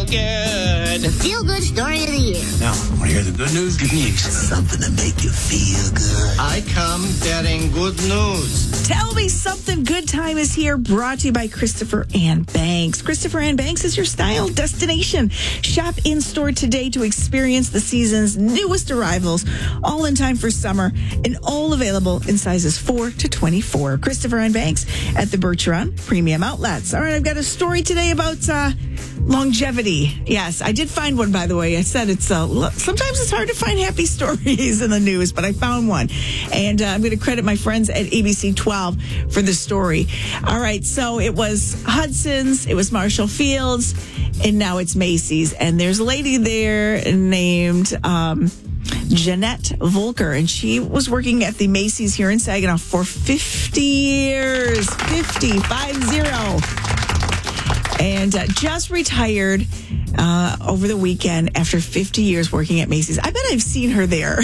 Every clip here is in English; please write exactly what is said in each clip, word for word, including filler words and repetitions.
feel good. The feel-good story of the year. Now, want to hear the good news? Good news. Something to make you feel good. I come bearing good news. Tell me something good time is here, brought to you by Christopher Ann Banks. Christopher Ann Banks is your style destination. Shop in-store today to experience the season's newest arrivals, all in time for summer, and all available in sizes four to twenty-four. Christopher Ann Banks at the Bergeron Premium Outlets. All right, I've got a story today about uh, longevity. Yes, I did find one, by the way. I said it's uh, sometimes it's hard to find happy stories in the news, but I found one. And uh, I'm going to credit my friends at A B C twelve for the story. All right, so it was Hudson's, it was Marshall Fields, and now it's Macy's. And there's a lady there named um, Jeanette Volker, and she was working at the Macy's here in Saginaw for fifty years. fifty, five zero. And uh, just retired uh, over the weekend after fifty years working at Macy's. I bet I've seen her there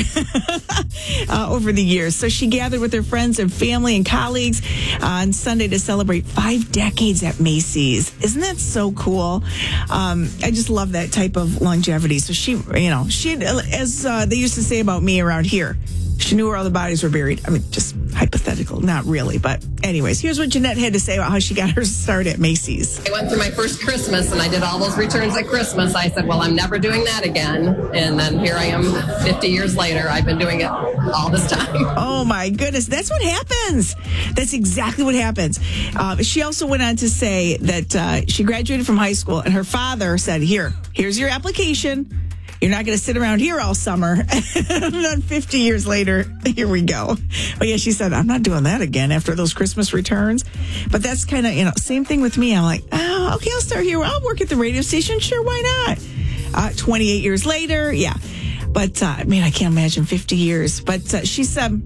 uh, over the years. So she gathered with her friends and family and colleagues uh, on Sunday to celebrate five decades at Macy's. Isn't that so cool? Um, I just love that type of longevity. So she, you know, she, as uh, they used to say about me around here, she knew where all the bodies were buried. I mean, just hypothetical, not really. But anyways, here's what Jeanette had to say about how she got her start at Macy's. I went through my first Christmas and I did all those returns at Christmas. I said, well, I'm never doing that again. And then here I am fifty years later. I've been doing it all this time. Oh, my goodness. That's what happens. That's exactly what happens. Uh, she also went on to say that uh, she graduated from high school and her father said, here, here's your application. You're not going to sit around here all summer. And then fifty years later, here we go. But yeah, she said, I'm not doing that again after those Christmas returns. But that's kind of, you know, same thing with me. I'm like, oh, okay, I'll start here. I'll work at the radio station. Sure, why not? Uh, twenty-eight years later, yeah. But, uh, I mean, I can't imagine fifty years. But uh, she said...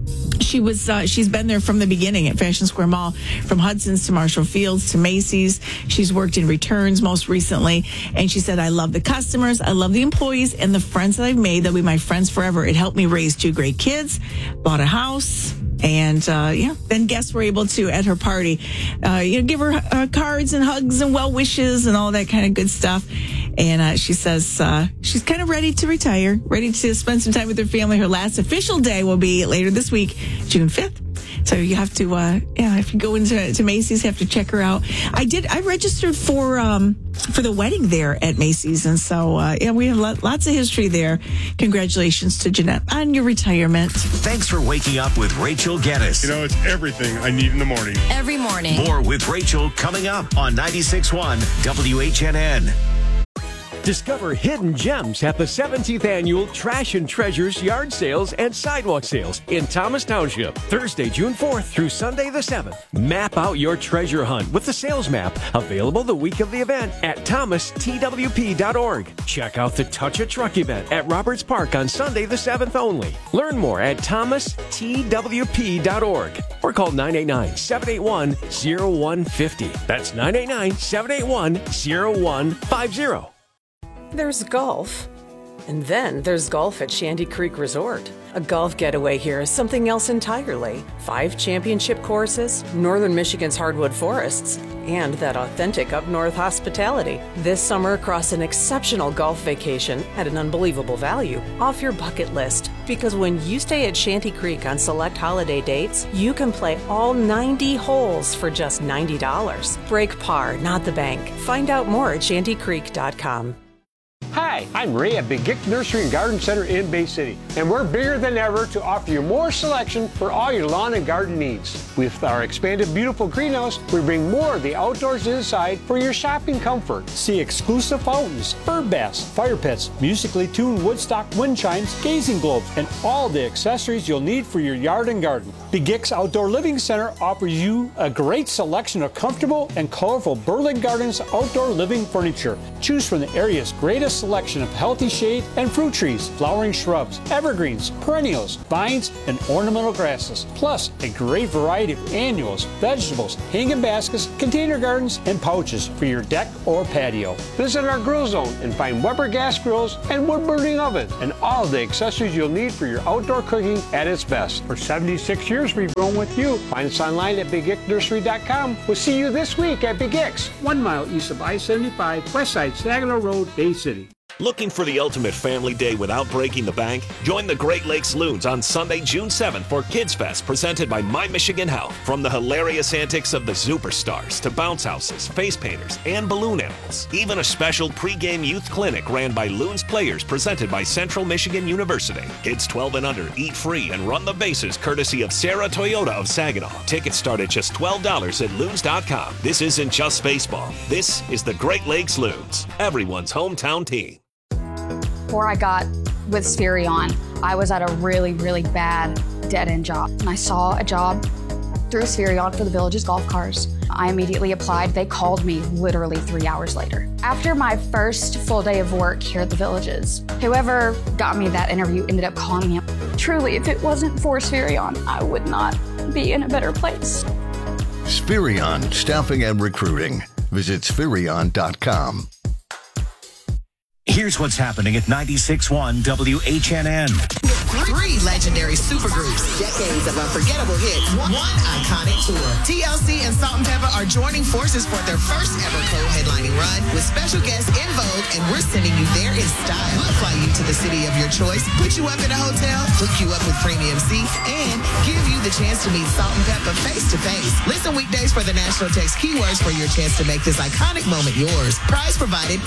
She was, uh, she's been there from the beginning at Fashion Square Mall, from Hudson's to Marshall Fields to Macy's. She's worked in returns most recently. And she said, I love the customers. I love the employees and the friends that I've made. They'll be my friends forever. It helped me raise two great kids, bought a house. And, uh, yeah, then guests were able to, at her party, uh, you know, give her uh, cards and hugs and well wishes and all that kind of good stuff. And uh, she says uh, she's kind of ready to retire, ready to spend some time with her family. Her last official day will be later this week, June fifth. So you have to, uh, yeah, if you go into to Macy's, you have to check her out. I did, I registered for um, for the wedding there at Macy's. And so, uh, yeah, we have lots of history there. Congratulations to Jeanette on your retirement. Thanks for waking up with Rachel Geddes. You know, it's everything I need in the morning. Every morning. More with Rachel coming up on ninety-six point one W H N N. Discover hidden gems at the seventeenth Annual Trash and Treasures Yard Sales and Sidewalk Sales in Thomas Township, Thursday, June fourth through Sunday the seventh. Map out your treasure hunt with the sales map, available the week of the event at thomas t w p dot org. Check out the Touch a Truck event at Roberts Park on Sunday the seventh only. Learn more at thomas t w p dot org or call nine eight nine, seven eight one, zero one five zero. That's nine eight nine, seven eight one, zero one five zero. There's golf, and then there's golf at Shanty Creek Resort. A golf getaway here is something else entirely. Five championship courses, northern Michigan's hardwood forests, and that authentic up-north hospitality. This summer, across an exceptional golf vacation at an unbelievable value, off your bucket list. Because when you stay at Shanty Creek on select holiday dates, you can play all ninety holes for just ninety dollars. Break par, not the bank. Find out more at shanty creek dot com. Hi, I'm Ray at Big Gick Nursery and Garden Center in Bay City, and we're bigger than ever to offer you more selection for all your lawn and garden needs. With our expanded beautiful greenhouse, we bring more of the outdoors inside for your shopping comfort. See exclusive fountains, bird baths, fire pits, musically tuned woodstock wind chimes, gazing globes, and all the accessories you'll need for your yard and garden. Big Gick's Outdoor Living Center offers you a great selection of comfortable and colorful Berlin Gardens outdoor living furniture. Choose from the area's greatest selection selection of healthy shade and fruit trees, flowering shrubs, evergreens, perennials, vines, and ornamental grasses. Plus, a great variety of annuals, vegetables, hanging baskets, container gardens, and pouches for your deck or patio. Visit our grill zone and find Weber gas grills and wood-burning ovens and all the accessories you'll need for your outdoor cooking at its best. For seventy-six years, we've grown with you. Find us online at big ick nursery dot com. We'll see you this week at Big Ick's, one mile east of I seventy-five, west side, Saginaw Road, Bay City. Looking for the ultimate family day without breaking the bank? Join the Great Lakes Loons on Sunday, June seventh for Kids Fest presented by My Michigan Health. From the hilarious antics of the Superstars to bounce houses, face painters, and balloon animals. Even a special pregame youth clinic ran by Loons players presented by Central Michigan University. Kids twelve and under eat free and run the bases courtesy of Sarah Toyota of Saginaw. Tickets start at just twelve dollars at loons dot com. This isn't just baseball. This is the Great Lakes Loons, everyone's hometown team. Before I got with Spherion, I was at a really, really bad dead-end job. And I saw a job through Spherion for the Village's golf cars. I immediately applied. They called me literally three hours later. After my first full day of work here at the Villages, whoever got me that interview ended up calling me. Truly, if it wasn't for Spherion, I would not be in a better place. Spherion Staffing and Recruiting. Visit Spherion dot com. Here's what's happening at ninety-six point one W H N N. Three legendary supergroups, decades of unforgettable hits, one iconic tour. T L C and Salt and Pepper are joining forces for their first ever co-headlining run with special guests En Vogue, and we're sending you there in style. We'll fly you to the city of your choice, put you up in a hotel, hook you up with premium seats, and give you the chance to meet Salt and Pepper face to face. Listen weekdays for the national text keywords for your chance to make this iconic moment yours. Prize provided,